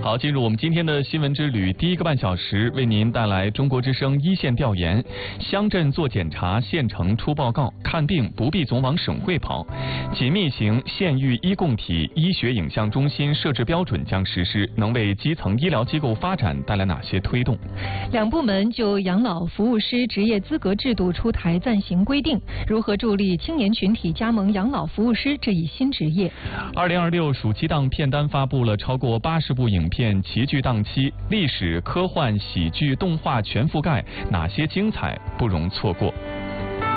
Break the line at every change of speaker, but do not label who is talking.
好，进入我们今天的新闻之旅，第一个半小时为您带来中国之声一线调研。乡镇做检查，县城出报告，看病不必总往省会跑。紧密型县域医共体医学影像中心设置标准将实施，能为基层医疗机构发展带来哪些推动？
两部门就养老服务师职业资格制度出台暂行规定，如何助力青年群体加盟养老服务师这一新职业
？2026暑期档片单发布了超过80部影片齐聚档期，历史、科幻、喜剧、动画全覆盖，哪些精彩不容错过？